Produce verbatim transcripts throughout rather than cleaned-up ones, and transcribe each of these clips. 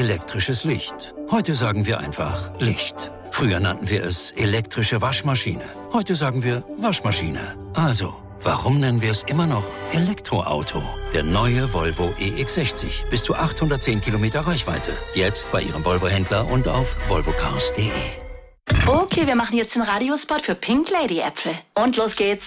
elektrisches Licht. Heute sagen wir einfach Licht. Früher nannten wir es elektrische Waschmaschine. Heute sagen wir Waschmaschine. Also, warum nennen wir es immer noch Elektroauto? Der neue Volvo E X sechzig. Bis zu achthundertzehn Kilometer Reichweite. Jetzt bei Ihrem Volvo-Händler und auf volvocars punkt de. Okay, wir machen jetzt den Radiospot für Pink Lady Äpfel. Und los geht's.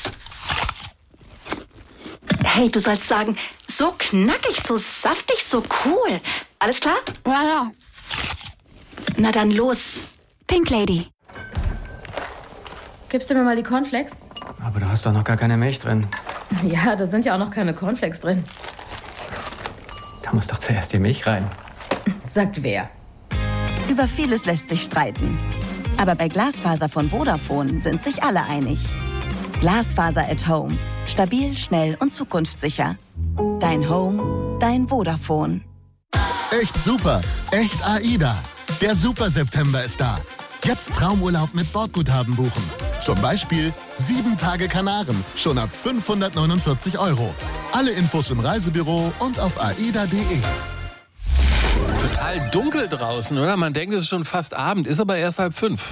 Hey, du sollst sagen, so knackig, so saftig, so cool. Alles klar? Ja, ja. Na dann los. Pink Lady. Gibst du mir mal die Cornflakes? Aber da hast doch noch gar keine Milch drin. Ja, da sind ja auch noch keine Cornflakes drin. Da muss doch zuerst die Milch rein. Sagt wer? Über vieles lässt sich streiten. Aber bei Glasfaser von Vodafone sind sich alle einig. Glasfaser at Home. Stabil, schnell und zukunftssicher. Dein Home, dein Vodafone. Echt super, echt AIDA. Der Super-September ist da. Jetzt Traumurlaub mit Bordguthaben buchen. Zum Beispiel sieben Tage Kanaren, schon ab fünfhundertneunundvierzig Euro. Alle Infos im Reisebüro und auf aida punkt de. Total dunkel draußen, oder? Man denkt, es ist schon fast Abend, ist aber erst halb fünf.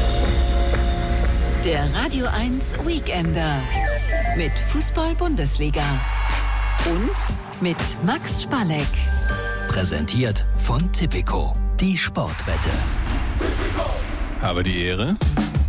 Der Radio eins Weekender mit Fußball-Bundesliga und mit Max Spalleck. Präsentiert von Tipico, die Sportwette. Habe die Ehre.